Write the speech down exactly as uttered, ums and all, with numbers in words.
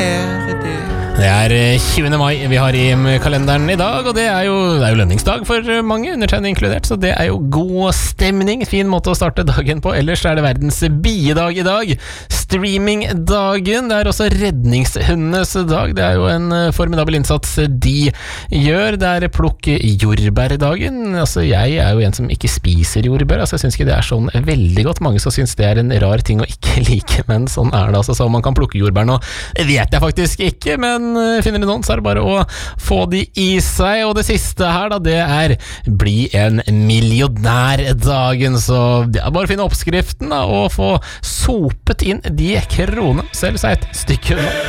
kjære det. Det er tjuende mai vi har i kalenderen i dag, og det er jo, det er jo lønningsdag for mange, undertegnet inkludert, så det er jo god stemning, fin måte å starte dagen på. Ellers er det verdens biedag i dag, streamingdagen, det er også redningshundenes dag, det er jo en formidabel innsats de gjør. Det er plukke jordbærdagen, altså jeg er jo en som ikke spiser jordbær, altså jeg synes ikke det er sånn veldig godt, mange som synes det er en rar ting å ikke like, men sånn er det altså, så man kan plukke jordbær nå, det vet jeg faktisk ikke, men finner de noen, så er det bare å få de i seg. Og det siste her da, det er bli en millionær-dagen, så det er bare å finne oppskriften da, og få sopet inn de kronene, selv så er et stykke unna.